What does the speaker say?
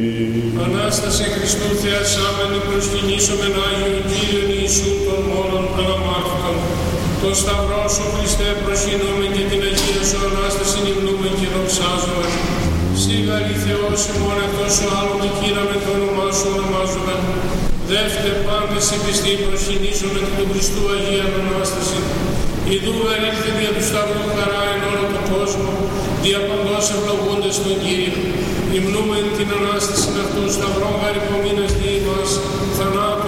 Ανάσταση Χριστού θεασάμενη προσκυνήσομεν Άγιον Κύριον Ιησού των μόνων αναμάρτητων. Τον Σταυρό σου Χριστέ προσκυνούμε και την Αγία σου Ανάσταση υμνούμε και δοξάζουμε. Σίγαρη Θεός ημών εκτός σου άλλον Κύρα με το όνομά σου ονομάζουμε. Δεύτε πάντες οι πιστοί προσκυνήσομεν και του Χριστού Αγίαν Ανάσταση. Ιδού ερήλθε δια του Σταυρού χαρά εν όλο τον κόσμο, δια παντός ευλογούντες τον Κύριο. Υμνούμεν την Ανάσταση αυτού Σταυρών γαρυπομείνας δι' ημάς, θανάτου